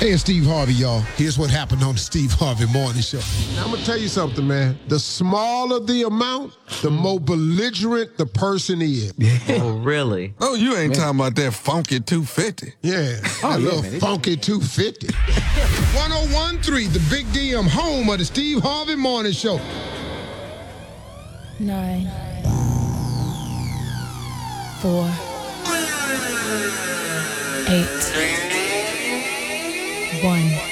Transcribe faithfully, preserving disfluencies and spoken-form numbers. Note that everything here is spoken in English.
Hey, it's Steve Harvey, y'all. Here's what happened on the Steve Harvey Morning Show. Now, I'm going to tell you something, man. The smaller the amount, the more belligerent the person is. Oh, really? Oh, you ain't man. talking about that funky two fifty. Yeah, oh, that yeah, little man. funky two fifty. one oh one point three, the Big D M, home of the Steve Harvey Morning Show. Nine. Four. Eight. One.